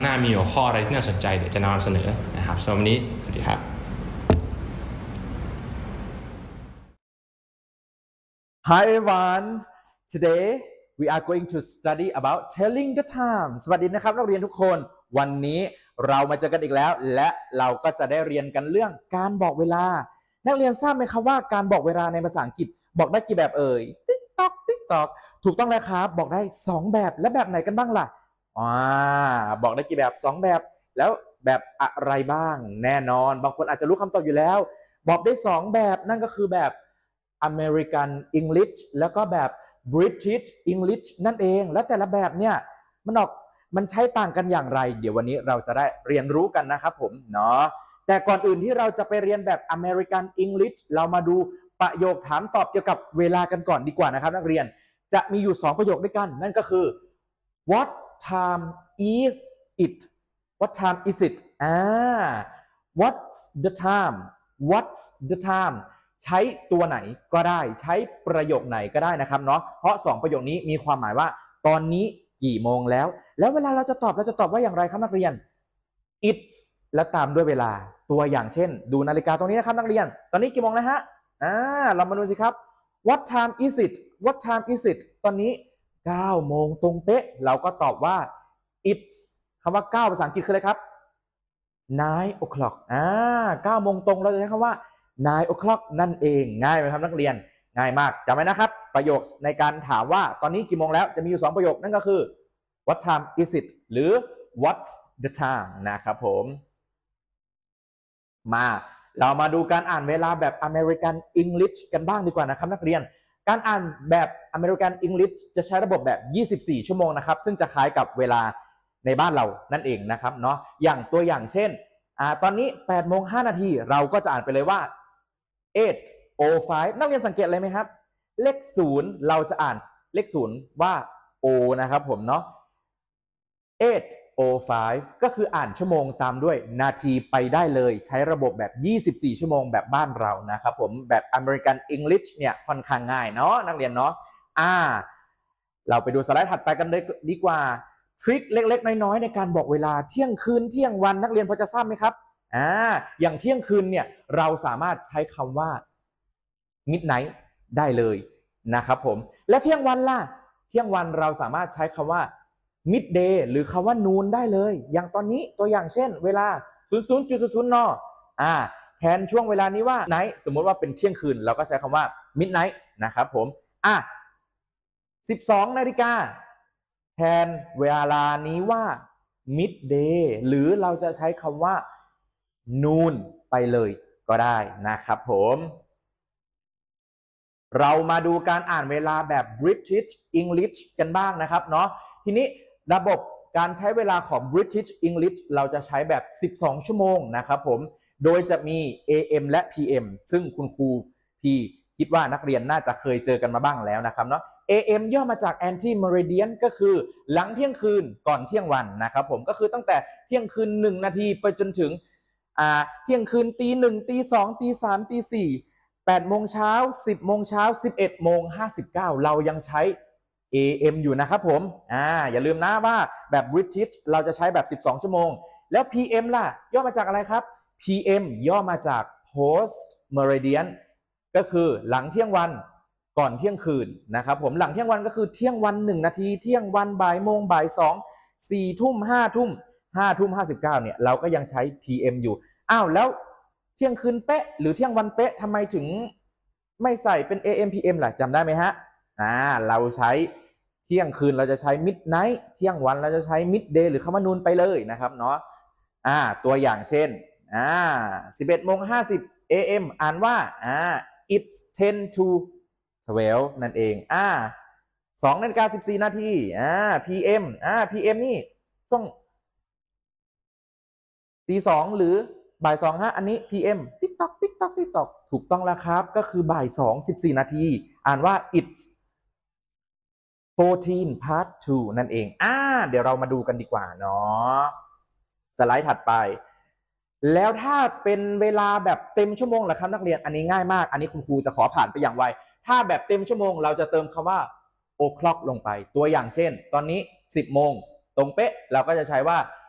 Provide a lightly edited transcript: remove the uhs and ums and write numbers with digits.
หน้ามีหัวข้ออะไรที่น่าสนใจเดี๋ยวจะนำเสนอนะครับสำหรับวันนี้สวัสดีครับ Hi everyone. Today we are going to study about telling the time. สวัสดีนะครับนักเรียนทุกคนวันนี้เรามาเจอกันอีกแล้วและเราก็จะได้เรียนกันเรื่องการบอกเวลานักเรียนทราบไหมครับว่าการบอกเวลาในภาษาอังกฤษบอกได้กี่แบบเอ่ย TikTok TikTok ถูกต้องแล้วครับบอกได้2แบบและแบบไหนกันบ้างล่ะบอกได้กี่แบบ2แบบแล้วแบบอะไรบ้างแน่นอนบางคนอาจจะรู้คำตอบอยู่แล้วบอกได้2แบบนั่นก็คือแบบ American English แล้วก็แบบ British English นั่นเองและแต่ละแบบเนี่ยมันใช้ต่างกันอย่างไรเดี๋ยววันนี้เราจะได้เรียนรู้กันนะครับผมเนาะแต่ก่อนอื่นที่เราจะไปเรียนแบบ American English เรามาดูประโยคถามตอบเกี่ยวกับเวลากันก่อนดีกว่านะครับนักเรียนจะมีอยู่2ประโยคด้วยกันนั่นก็คือ What time is it What time is it What's the time What's the time ใช้ตัวไหนก็ได้ใช้ประโยคไหนก็ได้นะครับเนาะเพราะ2ประโยคนี้มีความหมายว่าตอนนี้กี่โมงแล้วเวลาเราจะตอบว่าอย่างไรครับนักเรียน it's แล้วตามด้วยเวลาตัวอย่างเช่นดูนาฬิกาตรงนี้นะครับนักเรียนตอนนี้กี่โมงแล้วฮะเรามาดูสิครับ What time is it What time is it ตอนนี้9โมงตรงเป๊ะเราก็ตอบว่า it's คำว่า9ภาษาอังกฤษคืออะไรครับ 9 o'clock 9โมงตรงเราจะใช้คำว่า9 o'clock นั่นเองง่ายไหมครับนักเรียนง่ายมากจำไว้นะครับประโยคในการถามว่าตอนนี้กี่โมงแล้วจะมีอยู่2ประโยคนั่นก็คือ what time is it หรือ what's the time นะครับผมเรามาดูการอ่านเวลาแบบ American English กันบ้างดีกว่านะครับนักเรียนการอ่านแบบ American English จะใช้ระบบแบบ24ชั่วโมงนะครับซึ่งจะคล้ายกับเวลาในบ้านเรานั่นเองนะครับเนาะอย่างตัวอย่างเช่นตอนนี้8โมง5นาทีเราก็จะอ่านไปเลยว่า8:05นักเรียนสังเกตอะไรไหมครับเลข0เราจะอ่านเลข0ว่า O นะครับผมเนาะ8:05ก็คืออ่านชั่วโมงตามด้วยนาทีไปได้เลยใช้ระบบแบบ24ชั่วโมงแบบบ้านเรานะครับผมแบบ American English เนี่ยค่อนข้างง่ายเนาะนักเรียนเนาะเราไปดูสไลด์ถัดไปกันเลยดีกว่าทริคเล็กๆน้อยๆในการบอกเวลาเที่ยงคืนเที่ยงวันนักเรียนพอจะทราบไหมครับอย่างเที่ยงคืนเนี่ยเราสามารถใช้คำว่า midnight ได้เลยนะครับผมและเที่ยงวันล่ะเที่ยงวันเราสามารถใช้คำว่า midday หรือคำว่า noon ได้เลยอย่างตอนนี้ตัวอย่างเช่นเวลา 00:00 นแทนช่วงเวลานี้ว่า night สมมติว่าเป็นเที่ยงคืนเราก็ใช้คำว่า midnight นะครับผม12 นาฬิกาแทนเวลานี้ว่า midday หรือเราจะใช้คำว่า noon ไปเลยก็ได้นะครับผมเรามาดูการอ่านเวลาแบบ British English กันบ้างนะครับเนาะทีนี้ระบบการใช้เวลาของ British English เราจะใช้แบบ12ชั่วโมงนะครับผมโดยจะมี AM และ PM ซึ่งคุณครูพี่คิดว่านักเรียนน่าจะเคยเจอกันมาบ้างแล้วนะครับเนาะ AM ย่อมาจาก Anti Meridian ก็คือหลังเที่ยงคืนก่อนเที่ยงวันนะครับผมก็คือตั้งแต่เที่ยงคืน1นาทีไปจนถึงเที่ยงคืนตี 1ตี 2ตี 3ตี 4 8โมงเช้า10โมงเช้า11โมง59เรายังใช้ AM อยู่นะครับผมอย่าลืมนะว่าแบบ British เราจะใช้แบบ12ชั่วโมงแล้ว PM ล่ะย่อมาจากอะไรครับ PM ย่อมาจาก Post Meridian ก็คือหลังเที่ยงวันก่อนเที่ยงคืนนะครับผมหลังเที่ยงวันก็คือเที่ยงวัน1นาทีเที่ยงวันบ่ายโมงบ่าย2 4ทุ่ม5ทุ่ม5ทุ่ม59เนี่ยเราก็ยังใช้ PM อยู่แล้วเที่ยงคืนเป๊ะหรือเที่ยงวันเป๊ะทำไมถึงไม่ใส่เป็น AM PM ล่ะจำได้ไหมฮะเราใช้เที่ยงคืนเราจะใช้ midnight เที่ยงวันเราจะใช้ midday หรือคำว่านูนไปเลยนะครับเนาะตัวอย่างเช่น11โมง50 AM อ่านว่าit's 10 to 12นั่นเอง2 นาฬิกา 14 นาทีPM PM นี่ช่วงตี 2หรือบ่าย2ฮะอันนี้ PM TikTok TikTok TikTok ถูกต้องแล้วครับก็คือบ่าย2 14นาทีอ่านว่า it's 14 past 2นั่นเองเดี๋ยวเรามาดูกันดีกว่าเนาะสไลด์ถัดไปแล้วถ้าเป็นเวลาแบบเต็มชั่วโมงล่ะครับนักเรียนอันนี้ง่ายมากอันนี้คุณครูจะขอผ่านไปอย่างไวถ้าแบบเต็มชั่วโมงเราจะเติมคำว่า o'clock ลงไปตัวอย่างเช่นตอนนี้10โมงตรงเป๊ะเราก็จะใช้ว่า